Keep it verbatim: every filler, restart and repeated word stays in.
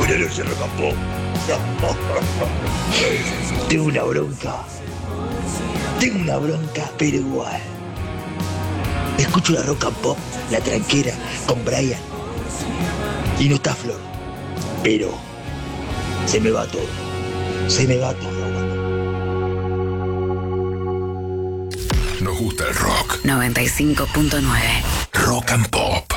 de noche rock and pop. Tengo una bronca. Tengo una bronca, pero igual. Escucho la rock and pop, la tranquera, con Brian. Y no está Flor. Pero se me va todo. Se me va todo. Nos gusta el rock. noventa y cinco punto nueve. Rock and Pop.